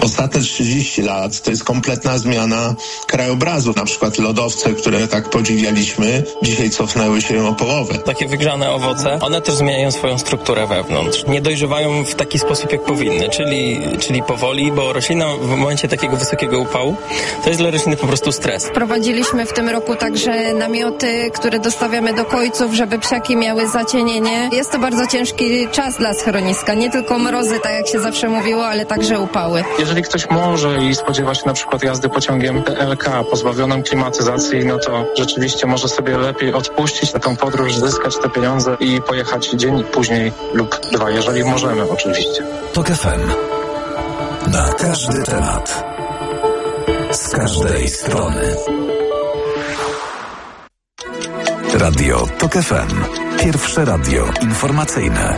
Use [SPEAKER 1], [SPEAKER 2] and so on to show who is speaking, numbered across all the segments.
[SPEAKER 1] ostatnie 30 lat to jest kompletna zmiana krajobrazu. Na przykład lodowce, które tak podziwialiśmy, dzisiaj cofnęły się o połowę.
[SPEAKER 2] Takie wygrzane owoce, one też zmieniają swoją strukturę wewnątrz. Nie dojrzewają w taki sposób, jak powinny, czyli powoli, bo roślina w momencie takiego wysokiego upału to jest dla rośliny po prostu stres.
[SPEAKER 3] Wprowadziliśmy w tym roku także namioty, które dostawiamy do kojców, żeby psiaki miały zacienienie. Jest to bardzo ciężki czas dla schroniska. Nie tylko mrozy, tak jak się zawsze mówiło, ale także upały.
[SPEAKER 4] Jeżeli ktoś może i spodziewa się na przykład jazdy pociągiem TLK pozbawionym klimatyzacji, no to rzeczywiście może sobie lepiej odpuścić na tą podróż, zyskać te pieniądze i pojechać dzień później lub dwa, jeżeli możemy oczywiście.
[SPEAKER 5] TOK FM. Na każdy temat. Z każdej strony. Radio TOK FM. Pierwsze radio informacyjne.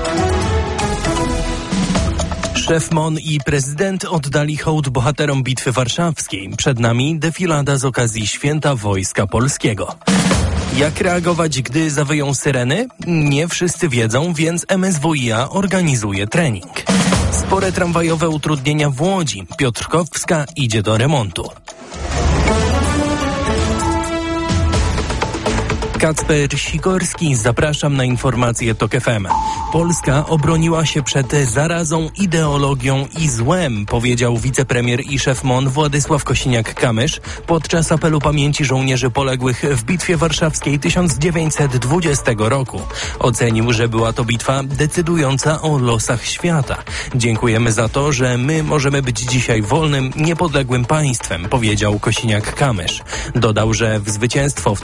[SPEAKER 6] Szef MON i prezydent oddali hołd bohaterom Bitwy Warszawskiej. Przed nami defilada z okazji Święta Wojska Polskiego. Jak reagować, gdy zawyją syreny? Nie wszyscy wiedzą, więc MSWiA organizuje trening. Spore tramwajowe utrudnienia w Łodzi. Piotrkowska idzie do remontu. Kacper Sikorski, zapraszam na informacje TOK FM. Polska obroniła się przed zarazą, ideologią i złem, powiedział wicepremier i szef MON Władysław Kosiniak-Kamysz podczas apelu pamięci żołnierzy poległych w Bitwie Warszawskiej 1920 roku. Ocenił, że była to bitwa decydująca o losach świata. Dziękujemy za to, że my możemy być dzisiaj wolnym, niepodległym państwem, powiedział Kosiniak-Kamysz. Dodał, że zwycięstwo w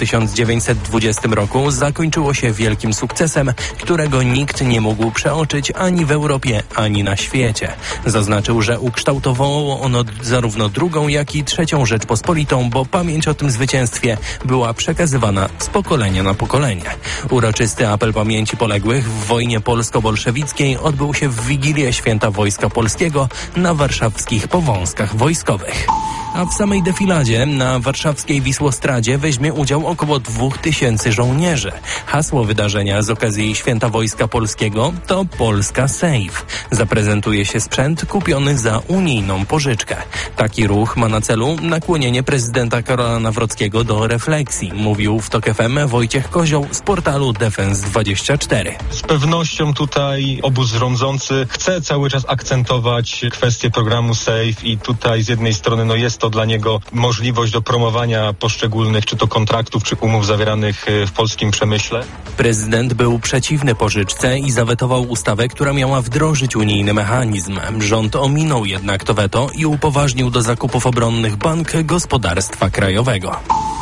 [SPEAKER 6] 1920 roku zakończyło się wielkim sukcesem, którego nikt nie mógł przeoczyć ani w Europie, ani na świecie. Zaznaczył, że ukształtowało ono zarówno drugą, jak i trzecią Rzeczpospolitą, bo pamięć o tym zwycięstwie była przekazywana z pokolenia na pokolenie. Uroczysty apel pamięci poległych w wojnie polsko-bolszewickiej odbył się w Wigilię Święta Wojska Polskiego na warszawskich powązkach wojskowych. A w samej defiladzie na warszawskiej Wisłostradzie weźmie udział około 2000 żołnierzy. Hasło wydarzenia z okazji Święta Wojska Polskiego to Polska Safe. Zaprezentuje się sprzęt kupiony za unijną pożyczkę. Taki ruch ma na celu nakłonienie prezydenta Karola Nawrockiego do refleksji, mówił w TOK FM Wojciech Kozioł z portalu Defense24.
[SPEAKER 7] Z pewnością tutaj obóz rządzący chce cały czas akcentować kwestię programu SAFE i tutaj z jednej strony jest to dla niego możliwość do promowania poszczególnych czy to kontraktów, czy umów zawieranych w polskim przemyśle.
[SPEAKER 6] Prezydent był przeciwny pożyczce i zawetował ustawę, która miała wdrożyć unijny mechanizm. Rząd ominął jednak to weto i upoważnił do zakupów obronnych Bank Gospodarstwa Krajowego.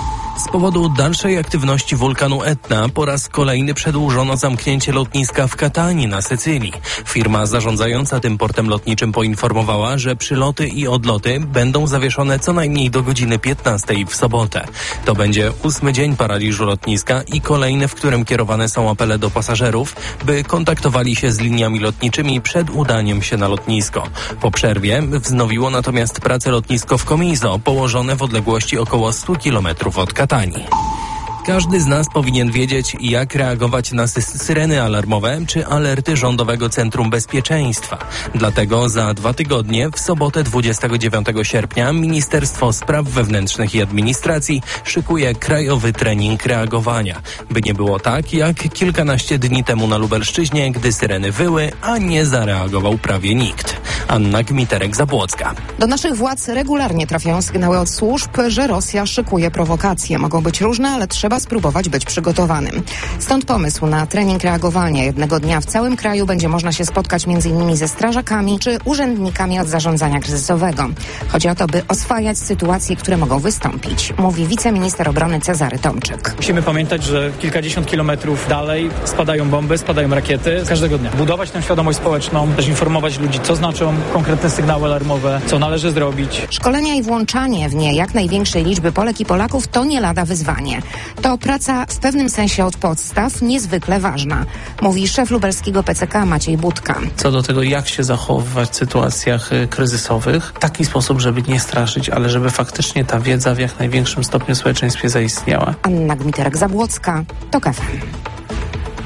[SPEAKER 6] Z powodu dalszej aktywności wulkanu Etna po raz kolejny przedłużono zamknięcie lotniska w Katanii na Sycylii. Firma zarządzająca tym portem lotniczym poinformowała, że przyloty i odloty będą zawieszone co najmniej do godziny 15 w sobotę. To będzie 8. dzień paraliżu lotniska i kolejny, w którym kierowane są apele do pasażerów, by kontaktowali się z liniami lotniczymi przed udaniem się na lotnisko. Po przerwie wznowiło natomiast pracę lotnisko w Comiso, położone w odległości około 100 km od Katanii. Każdy z nas powinien wiedzieć, jak reagować na syreny alarmowe czy alerty Rządowego Centrum Bezpieczeństwa. Dlatego za 2 tygodnie, w sobotę 29 sierpnia, Ministerstwo Spraw Wewnętrznych i Administracji szykuje krajowy trening reagowania. By nie było tak, jak kilkanaście dni temu na Lubelszczyźnie, gdy syreny wyły, a nie zareagował prawie nikt. Anna Gmiterek-Zabłocka.
[SPEAKER 8] Do naszych władz regularnie trafiają sygnały od służb, że Rosja szykuje prowokacje. Mogą być różne, ale trzeba spróbować być przygotowanym. Stąd pomysł na trening reagowania. Jednego dnia w całym kraju będzie można się spotkać m.in. ze strażakami czy urzędnikami od zarządzania kryzysowego. Chodzi o to, by oswajać sytuacje, które mogą wystąpić, mówi wiceminister obrony Cezary Tomczyk.
[SPEAKER 9] Musimy pamiętać, że kilkadziesiąt kilometrów dalej spadają bomby, spadają rakiety każdego dnia. Budować tę świadomość społeczną, też informować ludzi, co znaczą konkretne sygnały alarmowe, co należy zrobić.
[SPEAKER 8] Szkolenia i włączanie w nie jak największej liczby Polek i Polaków to nie lada wyzwanie. To praca w pewnym sensie od podstaw niezwykle ważna, mówi szef lubelskiego PCK Maciej Budka.
[SPEAKER 10] Co do tego, jak się zachowywać w sytuacjach kryzysowych, w taki sposób, żeby nie straszyć, ale żeby faktycznie ta wiedza w jak największym stopniu w społeczeństwie zaistniała.
[SPEAKER 8] Anna Gmiterek-Zabłocka, TOK FM.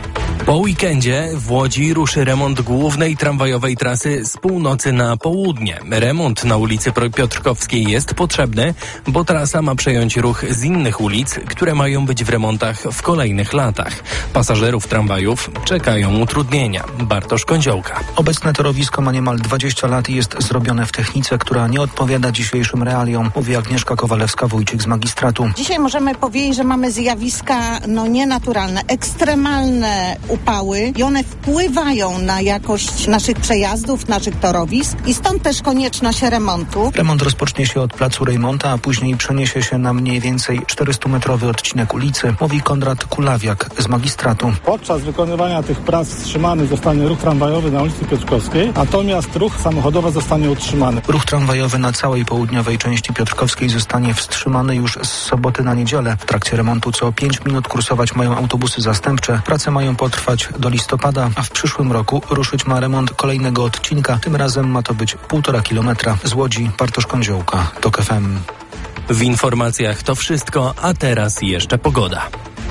[SPEAKER 6] Po weekendzie w Łodzi ruszy remont głównej tramwajowej trasy z północy na południe. Remont na ulicy Piotrkowskiej jest potrzebny, bo trasa ma przejąć ruch z innych ulic, które mają być w remontach w kolejnych latach. Pasażerów tramwajów czekają utrudnienia. Bartosz Kądziołka.
[SPEAKER 11] Obecne torowisko ma niemal 20 lat i jest zrobione w technice, która nie odpowiada dzisiejszym realiom, mówi Agnieszka Kowalewska-Wójcik z magistratu.
[SPEAKER 12] Dzisiaj możemy powiedzieć, że mamy zjawiska nienaturalne, ekstremalne upały i one wpływają na jakość naszych przejazdów, naszych torowisk i stąd też konieczność remontu.
[SPEAKER 11] Remont rozpocznie się od placu Rejmonta, a później przeniesie się na mniej więcej 400-metrowy odcinek ulicy, mówi Konrad Kulawiak z magistratu.
[SPEAKER 13] Podczas wykonywania tych prac wstrzymany zostanie ruch tramwajowy na ulicy Piotrkowskiej, natomiast ruch samochodowy zostanie utrzymany.
[SPEAKER 11] Ruch tramwajowy na całej południowej części Piotrkowskiej zostanie wstrzymany już z soboty na niedzielę. W trakcie remontu co 5 minut kursować mają autobusy zastępcze. Prace mają potrwać do listopada, a w przyszłym roku ruszyć ma remont kolejnego odcinka. Tym razem ma to być 1,5 kilometra. Z Łodzi Bartosz Kądziołka, TOK FM.
[SPEAKER 6] W informacjach to wszystko, a teraz jeszcze pogoda.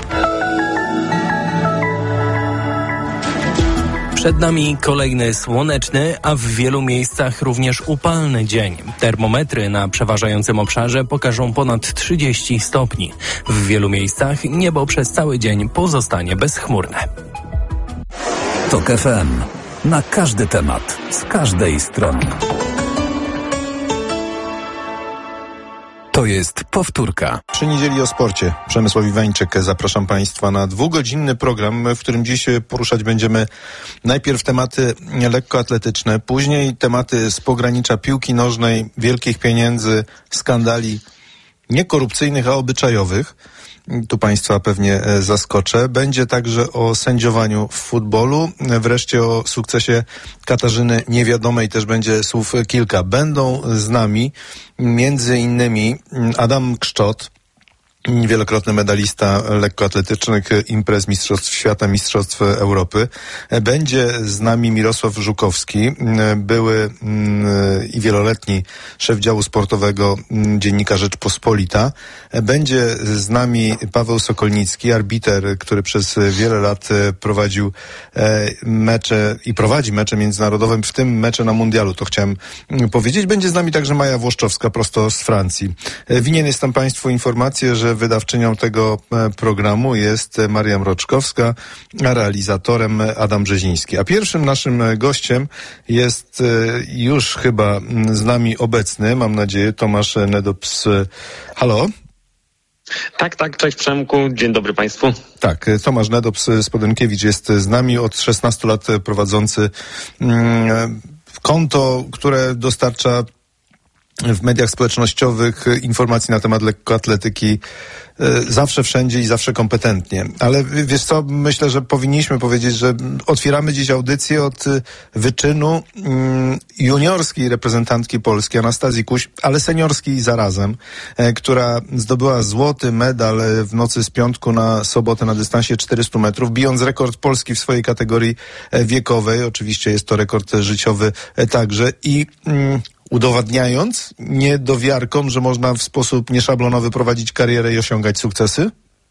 [SPEAKER 6] Przed nami kolejny słoneczny, a w wielu miejscach również upalny dzień. Termometry na przeważającym obszarze pokażą ponad 30 stopni. W wielu miejscach niebo przez cały dzień pozostanie bezchmurne.
[SPEAKER 5] TOK FM. Na każdy temat, z każdej strony. To jest powtórka.
[SPEAKER 14] Przy niedzieli o sporcie. Przemysław Iwańczyk. Zapraszam Państwa na 2-godzinny program, w którym dziś poruszać będziemy najpierw tematy lekkoatletyczne, później tematy z pogranicza piłki nożnej, wielkich pieniędzy, skandali niekorupcyjnych, a obyczajowych. Tu Państwa pewnie zaskoczę. Będzie także o sędziowaniu w futbolu. Wreszcie o sukcesie Katarzyny Niewiadomej też będzie słów kilka. Będą z nami między innymi Adam Kszczot, wielokrotny medalista lekkoatletycznych imprez Mistrzostw Świata, Mistrzostw Europy. Będzie z nami Mirosław Żukowski, były i wieloletni szef działu sportowego dziennika Rzeczpospolita. Będzie z nami Paweł Sokolnicki, arbiter, który przez wiele lat prowadził mecze i prowadzi mecze międzynarodowe, w tym mecze na mundialu, to chciałem powiedzieć. Będzie z nami także Maja Włoszczowska, prosto z Francji. Winien jestem Państwu informację, że wydawczynią tego programu jest Maria Mroczkowska, a realizatorem Adam Brzeziński. A pierwszym naszym gościem jest już chyba z nami obecny, mam nadzieję, Tomasz Nedops. Halo?
[SPEAKER 15] Tak, cześć Przemku, dzień dobry Państwu.
[SPEAKER 14] Tak, Tomasz Nedops-Spodenkiewicz jest z nami, od 16 lat prowadzący konto, które dostarcza w mediach społecznościowych informacji na temat lekkoatletyki zawsze, wszędzie i zawsze kompetentnie. Ale wiesz co, myślę, że powinniśmy powiedzieć, że otwieramy dziś audycję od wyczynu juniorskiej reprezentantki Polski, Anastazji Kuś, ale seniorskiej zarazem, która zdobyła złoty medal w nocy z piątku na sobotę na dystansie 400 metrów, bijąc rekord Polski w swojej kategorii wiekowej. Oczywiście jest to rekord życiowy także i udowadniając niedowiarkom, że można w sposób nieszablonowy prowadzić karierę i osiągać sukcesy?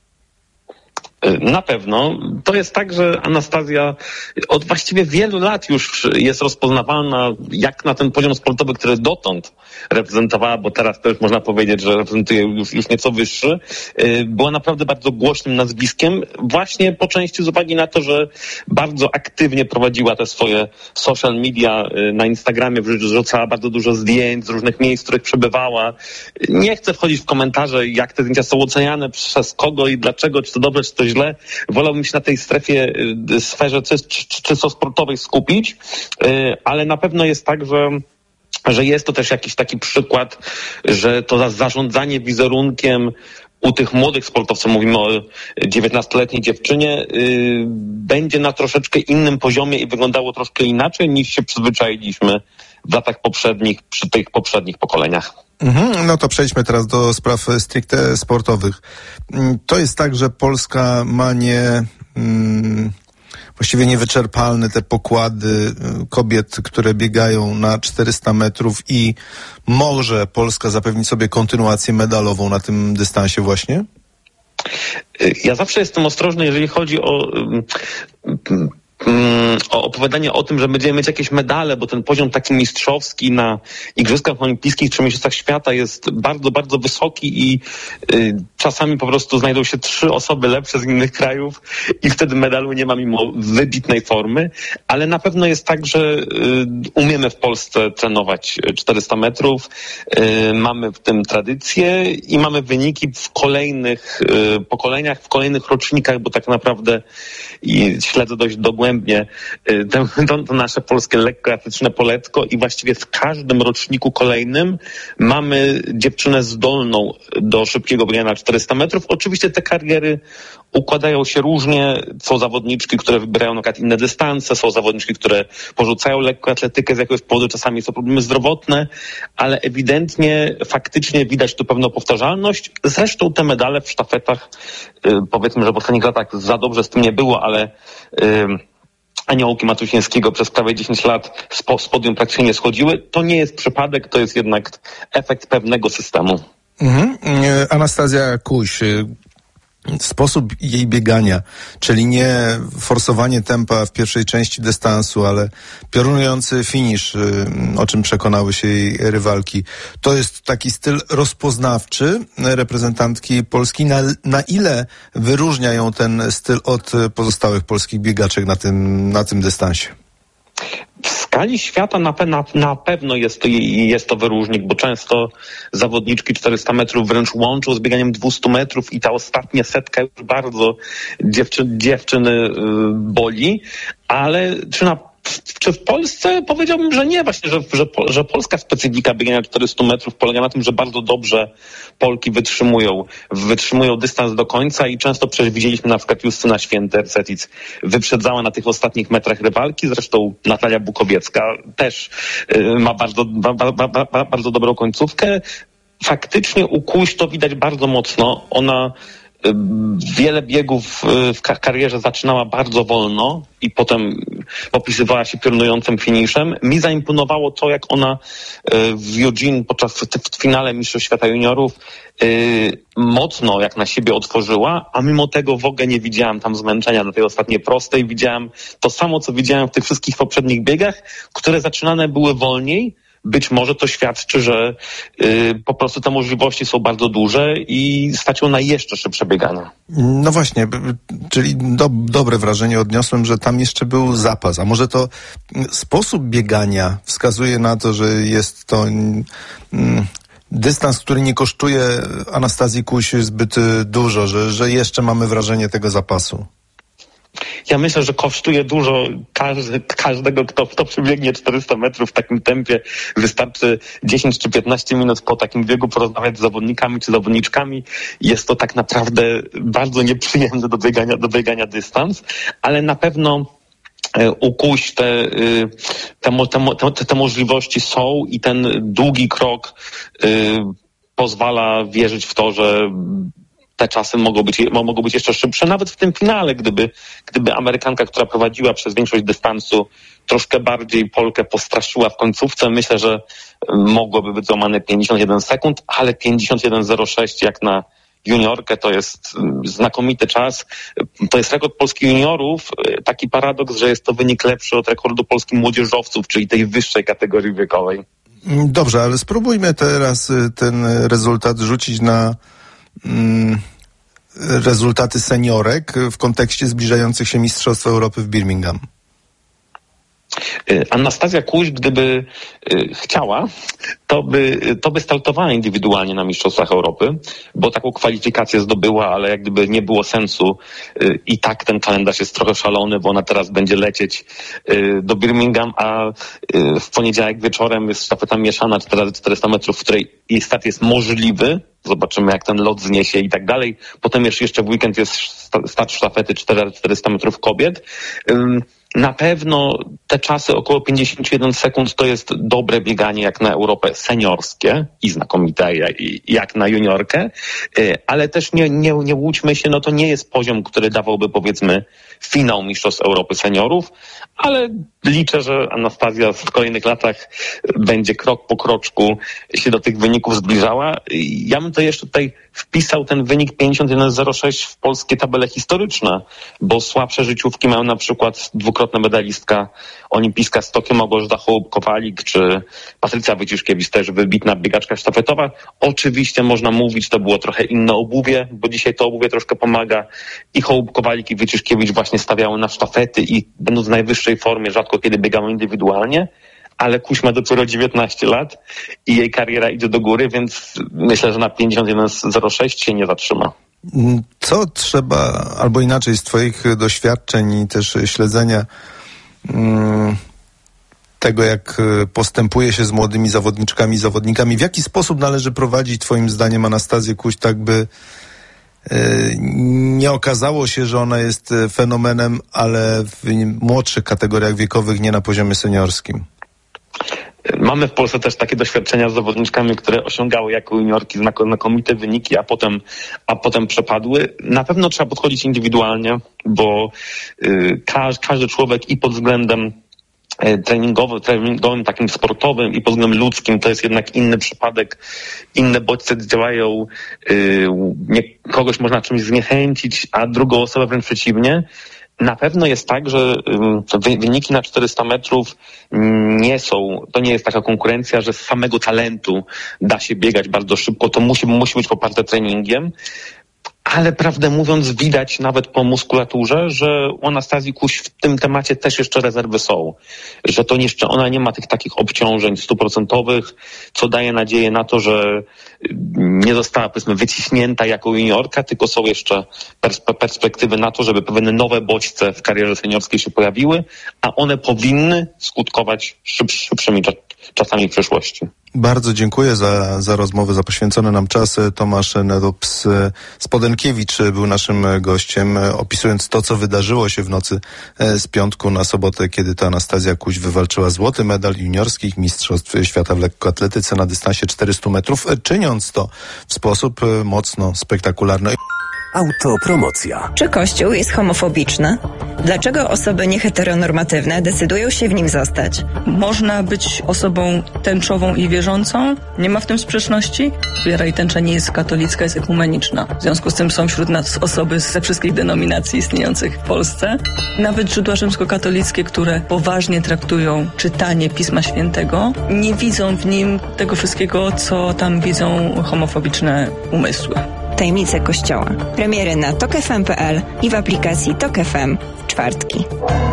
[SPEAKER 15] Na pewno. To jest tak, że Anastazja od właściwie wielu lat już jest rozpoznawalna jak na ten poziom sportowy, który dotąd reprezentowała, bo teraz to już można powiedzieć, że reprezentuje już nieco wyższy. Była naprawdę bardzo głośnym nazwiskiem, właśnie po części z uwagi na to, że bardzo aktywnie prowadziła te swoje social media na Instagramie, wrzucała bardzo dużo zdjęć z różnych miejsc, w których przebywała. Nie chcę wchodzić w komentarze, jak te zdjęcia są oceniane, przez kogo i dlaczego, czy to dobrze, czy to źle. Wolałbym się na tej sferze czysto sportowej skupić, ale na pewno jest tak, że jest to też jakiś taki przykład, że to zarządzanie wizerunkiem u tych młodych sportowców, mówimy o 19-letniej dziewczynie, będzie na troszeczkę innym poziomie i wyglądało troszkę inaczej, niż się przyzwyczailiśmy w latach poprzednich, przy tych poprzednich pokoleniach.
[SPEAKER 14] No to przejdźmy teraz do spraw stricte sportowych. To jest tak, że Polska ma właściwie niewyczerpalne te pokłady kobiet, które biegają na 400 metrów i może Polska zapewnić sobie kontynuację medalową na tym dystansie właśnie?
[SPEAKER 15] Ja zawsze jestem ostrożny, jeżeli chodzi o opowiadanie o tym, że będziemy mieć jakieś medale, bo ten poziom taki mistrzowski na Igrzyskach Olimpijskich czy Mistrzostwach Świata jest bardzo, bardzo wysoki i czasami po prostu znajdą się 3 osoby lepsze z innych krajów i wtedy medalu nie ma mimo wybitnej formy, ale na pewno jest tak, że umiemy w Polsce trenować 400 metrów, mamy w tym tradycję i mamy wyniki w kolejnych pokoleniach, w kolejnych rocznikach, bo tak naprawdę śledzę dość dogłębnie to nasze polskie lekkoatletyczne poletko i właściwie w każdym roczniku kolejnym mamy dziewczynę zdolną do szybkiego biegania na 400 metrów. Oczywiście te kariery układają się różnie. Są zawodniczki, które wybierają na przykład inne dystanse, są zawodniczki, które porzucają lekkoatletykę z jakiegoś powodu, czasami są problemy zdrowotne, ale ewidentnie, faktycznie widać tu pewną powtarzalność. Zresztą te medale w sztafetach, powiedzmy, że w ostatnich latach za dobrze z tym nie było, ale Aniołki Matusińskiego przez prawie 10 lat z podium praktycznie nie schodziły. To nie jest przypadek, to jest jednak efekt pewnego systemu.
[SPEAKER 14] Anastazja Kuś, sposób jej biegania, czyli nie forsowanie tempa w pierwszej części dystansu, ale piorunujący finisz, o czym przekonały się jej rywalki. To jest taki styl rozpoznawczy reprezentantki Polski. Na ile wyróżnia ją ten styl od pozostałych polskich biegaczek na tym dystansie?
[SPEAKER 15] W skali świata na pewno jest to wyróżnik, bo często zawodniczki 400 metrów wręcz łączą z bieganiem 200 metrów i ta ostatnia setka już bardzo dziewczyny boli, ale czy w Polsce? Powiedziałbym, że nie. Właśnie, że polska specyfika biegania 400 metrów polega na tym, że bardzo dobrze Polki wytrzymują dystans do końca i często przecież widzieliśmy na przykład Justyna Święter-Cetic wyprzedzała na tych ostatnich metrach rywalki. Zresztą Natalia Bukowiecka też ma bardzo dobrą końcówkę. Faktycznie u Kuś to widać bardzo mocno. Ona wiele biegów w karierze zaczynała bardzo wolno i potem popisywała się piorunującym finiszem. Mi zaimponowało to, jak ona w Eugene w finale Mistrzostw Świata Juniorów mocno jak na siebie otworzyła, a mimo tego w ogóle nie widziałam tam zmęczenia na tej ostatniej prostej. Widziałam to samo, co widziałem w tych wszystkich poprzednich biegach, które zaczynane były wolniej. Być może to świadczy, że po prostu te możliwości są bardzo duże i stać ją na jeszcze szybsze biegania.
[SPEAKER 14] No właśnie, czyli dobre wrażenie odniosłem, że tam jeszcze był zapas. A może to sposób biegania wskazuje na to, że jest to dystans, który nie kosztuje Anastazji Kuś zbyt dużo, że jeszcze mamy wrażenie tego zapasu?
[SPEAKER 15] Ja myślę, że kosztuje dużo każdego, kto przebiegnie 400 metrów w takim tempie. Wystarczy 10 czy 15 minut po takim biegu porozmawiać z zawodnikami czy zawodniczkami. Jest to tak naprawdę bardzo nieprzyjemny do biegania dystans, ale na pewno u Kuś te możliwości są i ten długi krok pozwala wierzyć w to, że te czasy mogą być jeszcze szybsze. Nawet w tym finale, gdyby Amerykanka, która prowadziła przez większość dystansu, troszkę bardziej Polkę postraszyła w końcówce, myślę, że mogłoby być złamane 51 sekund, ale 51,06 jak na juniorkę to jest znakomity czas. To jest rekord polskich juniorów. Taki paradoks, że jest to wynik lepszy od rekordu polskich młodzieżowców, czyli tej wyższej kategorii wiekowej.
[SPEAKER 14] Dobrze, ale spróbujmy teraz ten rezultat rzucić na rezultaty seniorek w kontekście zbliżających się Mistrzostw Europy w Birmingham.
[SPEAKER 15] Anastazja Kuś, gdyby chciała, to by startowała indywidualnie na Mistrzostwach Europy, bo taką kwalifikację zdobyła, ale jak gdyby nie było sensu i tak ten kalendarz jest trochę szalony, bo ona teraz będzie lecieć do Birmingham, a w poniedziałek wieczorem jest sztafeta mieszana 400 metrów, w której jej start jest możliwy. Zobaczymy, jak ten lot zniesie i tak dalej. Potem jeszcze w weekend jest start sztafety 400 metrów kobiet. Na pewno te czasy około 51 sekund to jest dobre bieganie jak na Europę seniorskie i znakomite jak na juniorkę, ale też nie łudźmy się, no to nie jest poziom, który dawałby powiedzmy finał Mistrzostw Europy seniorów, ale liczę, że Anastazja w kolejnych latach będzie krok po kroczku się do tych wyników zbliżała. Ja bym to jeszcze tutaj wpisał ten wynik 51.06 w polskie tabele historyczne, bo słabsze życiówki mają na przykład dwukrotna medalistka olimpijska z Tokio Małgorzata Hołub-Kowalik, czy Patrycja Wyciszkiewicz, też wybitna biegaczka sztafetowa. Oczywiście można mówić, to było trochę inne obuwie, bo dzisiaj to obuwie troszkę pomaga. I Hołub-Kowalik i Wyciszkiewicz właśnie stawiały na sztafety i będąc w najwyższej formie rzadko kiedy biegały indywidualnie, ale Kuś ma dopiero 19 lat i jej kariera idzie do góry, więc myślę, że na 51.06 się nie zatrzyma.
[SPEAKER 14] Co trzeba, albo inaczej z twoich doświadczeń i też śledzenia tego, jak postępuje się z młodymi zawodniczkami i zawodnikami, w jaki sposób należy prowadzić twoim zdaniem Anastazję Kuś, tak by nie okazało się, że ona jest fenomenem, ale w młodszych kategoriach wiekowych, nie na poziomie seniorskim?
[SPEAKER 15] Mamy w Polsce też takie doświadczenia z zawodniczkami, które osiągały jako juniorki znakomite wyniki, a potem przepadły. Na pewno trzeba podchodzić indywidualnie, bo każdy człowiek i pod względem treningowym, takim sportowym i pod względem ludzkim to jest jednak inny przypadek, inne bodźce działają, kogoś można czymś zniechęcić, a drugą osobę wręcz przeciwnie. Na pewno jest tak, że wyniki na 400 metrów to nie jest taka konkurencja, że z samego talentu da się biegać bardzo szybko, to musi być poparte treningiem. Ale prawdę mówiąc widać nawet po muskulaturze, że u Anastazji Kuś w tym temacie też jeszcze rezerwy są. Że to jeszcze ona nie ma tych takich obciążeń 100%, co daje nadzieję na to, że nie została powiedzmy wyciśnięta jako juniorka, tylko są jeszcze perspektywy na to, żeby pewne nowe bodźce w karierze seniorskiej się pojawiły, a one powinny skutkować szybszymi czasami w przyszłości.
[SPEAKER 14] Bardzo dziękuję za rozmowę, za poświęcony nam czas. Tomasz Nedops-Spodenkiewicz był naszym gościem, opisując to, co wydarzyło się w nocy z piątku na sobotę, kiedy to Anastazja Kuś wywalczyła złoty medal juniorskich mistrzostw świata w lekkoatletyce na dystansie 400 metrów, czyniąc to w sposób mocno spektakularny.
[SPEAKER 16] Autopromocja.
[SPEAKER 17] Czy Kościół jest homofobiczny? Dlaczego osoby nieheteronormatywne decydują się w nim zostać?
[SPEAKER 18] Można być osobą tęczową i wierzącą? Nie ma w tym sprzeczności? Wiara i tęcza nie jest katolicka, jest ekumeniczna. W związku z tym są wśród nas osoby ze wszystkich denominacji istniejących w Polsce. Nawet źródła rzymskokatolickie, które poważnie traktują czytanie Pisma Świętego, nie widzą w nim tego wszystkiego, co tam widzą homofobiczne umysły.
[SPEAKER 17] Tajemnice Kościoła. Premiery na tokfm.pl i w aplikacji Tok FM w czwartki.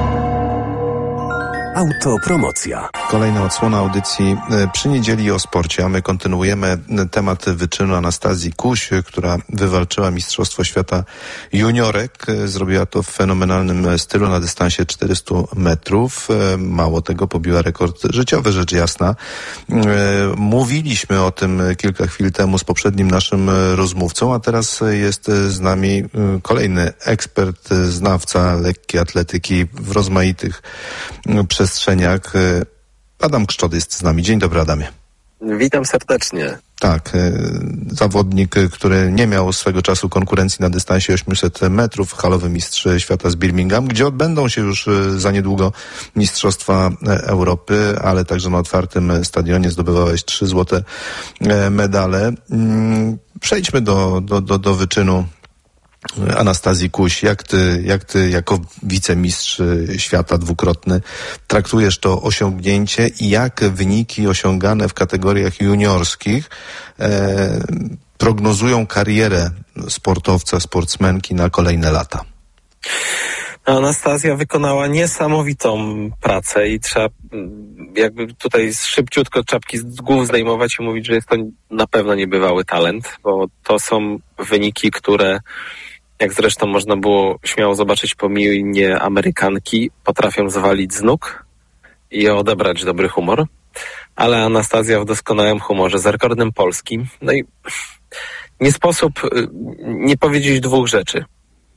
[SPEAKER 16] Autopromocja.
[SPEAKER 14] Kolejna odsłona audycji przy niedzieli o sporcie, a my kontynuujemy temat wyczynu Anastazji Kuś, która wywalczyła Mistrzostwo Świata Juniorek. Zrobiła to w fenomenalnym stylu na dystansie 400 metrów. Mało tego, pobiła rekord życiowy, rzecz jasna. Mówiliśmy o tym kilka chwil temu z poprzednim naszym rozmówcą, a teraz jest z nami kolejny ekspert, znawca lekkiej atletyki w rozmaitych przestrzeniach. Adam Kszczot jest z nami. Dzień dobry, Adamie.
[SPEAKER 19] Witam serdecznie.
[SPEAKER 14] Tak, zawodnik, który nie miał swego czasu konkurencji na dystansie 800 metrów, halowy mistrz świata z Birmingham, gdzie odbędą się już za niedługo Mistrzostwa Europy, ale także na otwartym stadionie zdobywałeś 3 złote medale. Przejdźmy do wyczynu Anastazji Kuś. Jak ty jako wicemistrz świata dwukrotny traktujesz to osiągnięcie i jak wyniki osiągane w kategoriach juniorskich prognozują karierę sportowca, sportsmenki na kolejne lata?
[SPEAKER 19] Anastazja wykonała niesamowitą pracę i trzeba jakby tutaj szybciutko czapki z głów zdejmować i mówić, że jest to na pewno niebywały talent, bo to są wyniki, które, jak zresztą można było śmiało zobaczyć po minie Amerykanki, potrafią zwalić z nóg i odebrać dobry humor, ale Anastazja w doskonałym humorze, z rekordem polskim. No i nie sposób nie powiedzieć dwóch rzeczy.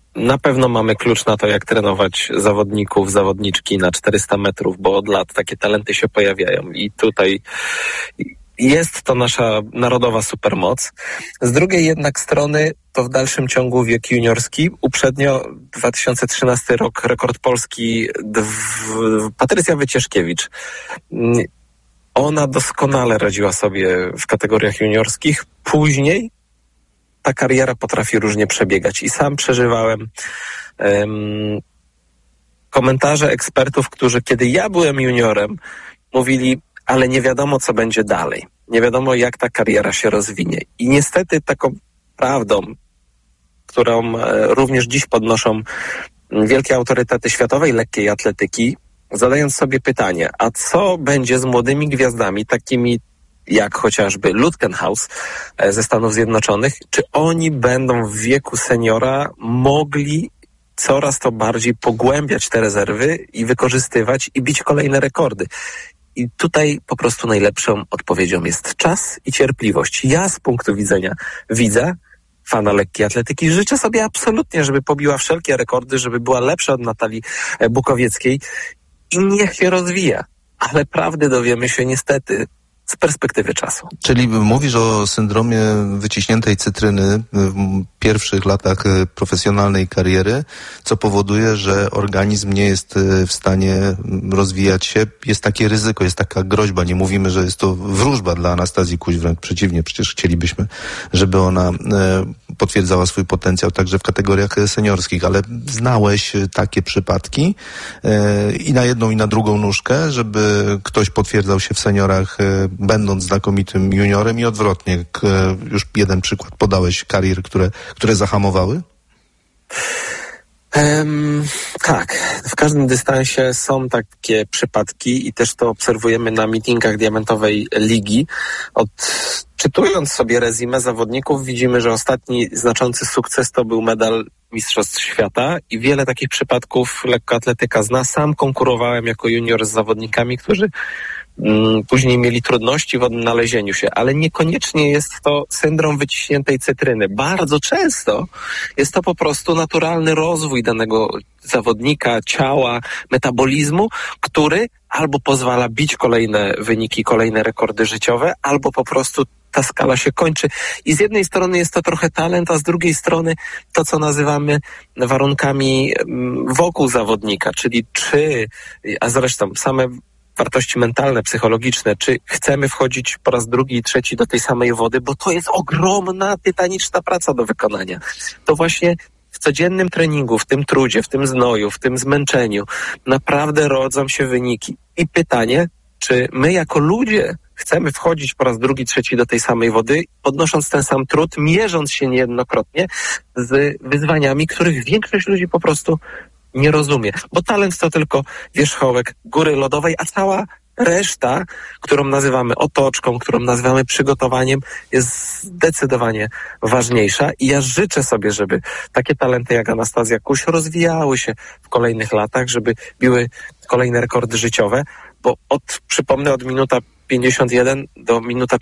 [SPEAKER 19] Na pewno mamy klucz na to, jak trenować zawodników, zawodniczki na 400 metrów, bo od lat takie talenty się pojawiają i tutaj jest to nasza narodowa supermoc. Z drugiej jednak strony to w dalszym ciągu wiek juniorski. Uprzednio 2013 rok, rekord Polski Patrycja Wycieszkiewicz. Ona doskonale radziła sobie w kategoriach juniorskich. Później ta kariera potrafi różnie przebiegać i sam przeżywałem komentarze ekspertów, którzy kiedy ja byłem juniorem, mówili, ale nie wiadomo, co będzie dalej. Nie wiadomo, jak ta kariera się rozwinie. I niestety taką prawdą, którą również dziś podnoszą wielkie autorytety światowej lekkiej atletyki, zadając sobie pytanie, a co będzie z młodymi gwiazdami, takimi jak chociażby Lutkenhaus ze Stanów Zjednoczonych, czy oni będą w wieku seniora mogli coraz to bardziej pogłębiać te rezerwy i wykorzystywać i bić kolejne rekordy. I tutaj po prostu najlepszą odpowiedzią jest czas i cierpliwość. Ja z punktu widzenia widza, fana lekkiej atletyki, życzę sobie absolutnie, żeby pobiła wszelkie rekordy, żeby była lepsza od Natalii Bukowieckiej i niech się rozwija. Ale prawdy dowiemy się niestety z perspektywy czasu.
[SPEAKER 14] Czyli mówisz o syndromie wyciśniętej cytryny w pierwszych latach profesjonalnej kariery, co powoduje, że organizm nie jest w stanie rozwijać się. Jest takie ryzyko, jest taka groźba. Nie mówimy, że jest to wróżba dla Anastazji Kuś, wręcz przeciwnie. Przecież chcielibyśmy, żeby ona potwierdzała swój potencjał także w kategoriach seniorskich, ale znałeś takie przypadki i na jedną i na drugą nóżkę, żeby ktoś potwierdzał się w seniorach, będąc znakomitym juniorem i odwrotnie. Już jeden przykład podałeś karier, które zahamowały?
[SPEAKER 19] Tak, w każdym dystansie są takie przypadki i też to obserwujemy na meetingach Diamentowej Ligi. Czytując sobie rezumé zawodników, widzimy, że ostatni znaczący sukces to był medal Mistrzostw Świata i wiele takich przypadków lekkoatletyka zna. Sam konkurowałem jako junior z zawodnikami, którzy później mieli trudności w odnalezieniu się, ale niekoniecznie jest to syndrom wyciśniętej cytryny. Bardzo często jest to po prostu naturalny rozwój danego zawodnika, ciała, metabolizmu, który albo pozwala bić kolejne wyniki, kolejne rekordy życiowe, albo po prostu ta skala się kończy. I z jednej strony jest to trochę talent, a z drugiej strony to, co nazywamy warunkami wokół zawodnika, czyli a zresztą same wartości mentalne, psychologiczne, czy chcemy wchodzić po raz drugi i trzeci do tej samej wody, bo to jest ogromna, tytaniczna praca do wykonania. To właśnie w codziennym treningu, w tym trudzie, w tym znoju, w tym zmęczeniu naprawdę rodzą się wyniki. I pytanie, czy my jako ludzie chcemy wchodzić po raz drugi, trzeci do tej samej wody, podnosząc ten sam trud, mierząc się niejednokrotnie z wyzwaniami, których większość ludzi po prostu nie rozumie. Bo talent to tylko wierzchołek góry lodowej, a cała reszta, którą nazywamy otoczką, którą nazywamy przygotowaniem, jest zdecydowanie ważniejsza. I ja życzę sobie, żeby takie talenty jak Anastazja Kuś rozwijały się w kolejnych latach, żeby biły kolejne rekordy życiowe, bo przypomnę, od minuta 51 do minuta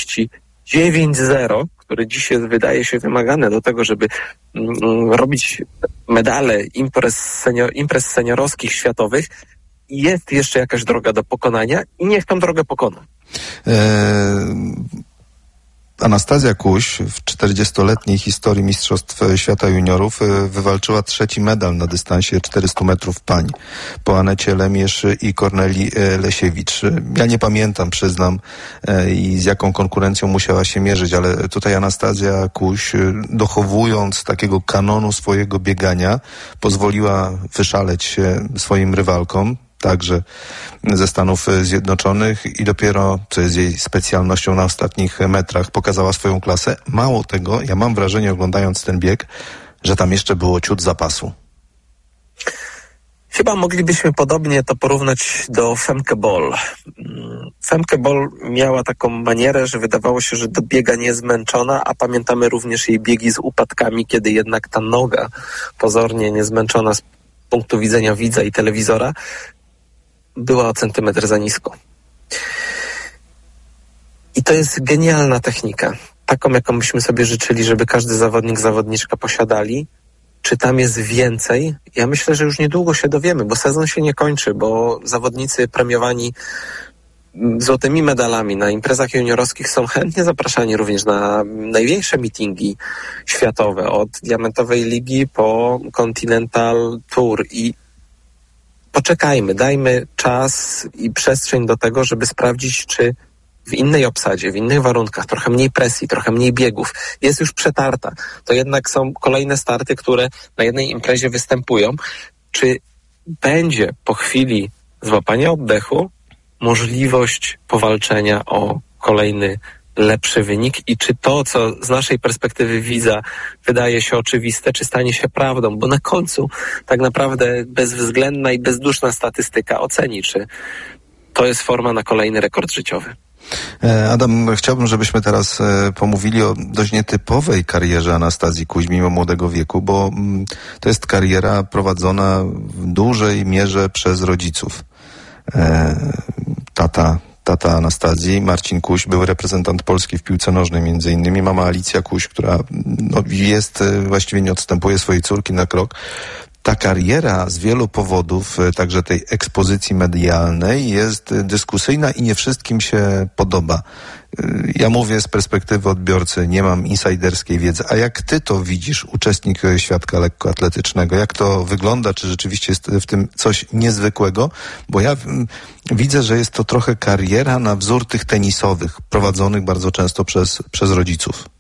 [SPEAKER 19] 49.0, który dziś wydaje się wymagane do tego, żeby robić medale imprez seniorowskich, światowych, jest jeszcze jakaś droga do pokonania i niech tą drogę pokona.
[SPEAKER 14] Anastazja Kuś w 40-letniej historii Mistrzostw Świata Juniorów wywalczyła 3. medal na dystansie 400 metrów pań po Anecie Lemierz i Kornelii Lesiewicz. Ja nie pamiętam, przyznam, i z jaką konkurencją musiała się mierzyć, ale tutaj Anastazja Kuś, dochowując takiego kanonu swojego biegania, pozwoliła wyszaleć się swoim rywalkom, także ze Stanów Zjednoczonych, i dopiero, co jest jej specjalnością, na ostatnich metrach pokazała swoją klasę. Mało tego, ja mam wrażenie, oglądając ten bieg, że tam jeszcze było ciut zapasu.
[SPEAKER 19] Chyba moglibyśmy podobnie to porównać do Femke Bol. Femke Bol miała taką manierę, że wydawało się, że dobiega niezmęczona, a pamiętamy również jej biegi z upadkami, kiedy jednak ta noga, pozornie niezmęczona z punktu widzenia widza i telewizora, była o centymetr za nisko. I to jest genialna technika. Taką, jaką byśmy sobie życzyli, żeby każdy zawodnik, zawodniczka posiadali. Czy tam jest więcej? Ja myślę, że już niedługo się dowiemy, bo sezon się nie kończy, bo zawodnicy premiowani złotymi medalami na imprezach juniorowskich są chętnie zapraszani również na największe meetingi światowe, od Diamentowej Ligi po Continental Tour. I poczekajmy, dajmy czas i przestrzeń do tego, żeby sprawdzić, czy w innej obsadzie, w innych warunkach, trochę mniej presji, trochę mniej biegów, jest już przetarta. To jednak są kolejne starty, które na jednej imprezie występują. Czy będzie po chwili złapania oddechu możliwość powalczenia o kolejny lepszy wynik i czy to, co z naszej perspektywy widza wydaje się oczywiste, czy stanie się prawdą, bo na końcu tak naprawdę bezwzględna i bezduszna statystyka oceni, czy to jest forma na kolejny rekord życiowy.
[SPEAKER 14] Adam, chciałbym, żebyśmy teraz pomówili o dość nietypowej karierze Anastazji Kuś mimo młodego wieku, bo to jest kariera prowadzona w dużej mierze przez rodziców. Tata Anastazji, Marcin Kuś, był reprezentant Polski w piłce nożnej między innymi, mama Alicja Kuś, która właściwie nie odstępuje swojej córki na krok. Ta kariera z wielu powodów, także tej ekspozycji medialnej, jest dyskusyjna i nie wszystkim się podoba. Ja mówię z perspektywy odbiorcy, nie mam insajderskiej wiedzy. A jak ty to widzisz, uczestnik świadka lekkoatletycznego? Jak to wygląda? Czy rzeczywiście jest w tym coś niezwykłego? Bo ja widzę, że jest to trochę kariera na wzór tych tenisowych, prowadzonych bardzo często przez rodziców.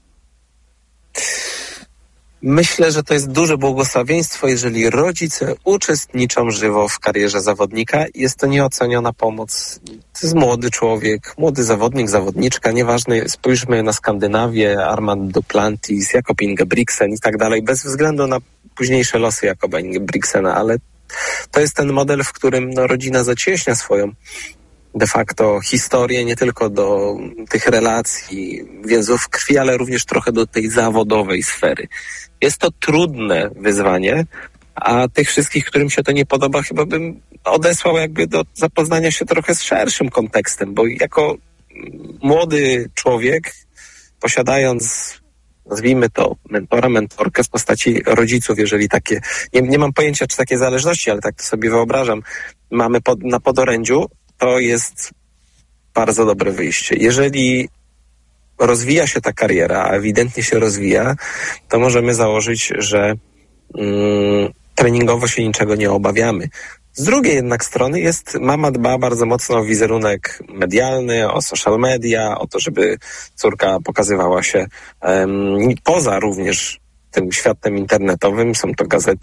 [SPEAKER 19] Myślę, że to jest duże błogosławieństwo, jeżeli rodzice uczestniczą żywo w karierze zawodnika. Jest to nieoceniona pomoc. To jest młody człowiek, młody zawodnik, zawodniczka, nieważne, spójrzmy na Skandynawię, Armand Duplantis, Jakob Ingebrigtsen i tak dalej, bez względu na późniejsze losy Jakoba Ingebrigtsena, ale to jest ten model, w którym rodzina zacieśnia swoją de facto historię nie tylko do tych relacji, więzów krwi, ale również trochę do tej zawodowej sfery. Jest to trudne wyzwanie, a tych wszystkich, którym się to nie podoba, chyba bym odesłał jakby do zapoznania się trochę z szerszym kontekstem, bo jako młody człowiek, posiadając, nazwijmy to, mentorkę w postaci rodziców, jeżeli takie, nie mam pojęcia, czy takie zależności, ale tak to sobie wyobrażam, mamy na podorędziu, to jest bardzo dobre wyjście. Jeżeli rozwija się ta kariera, a ewidentnie się rozwija, to możemy założyć, że treningowo się niczego nie obawiamy. Z drugiej jednak strony mama dba bardzo mocno o wizerunek medialny, o social media, o to, żeby córka pokazywała się poza również tym światem internetowym. Są to gazety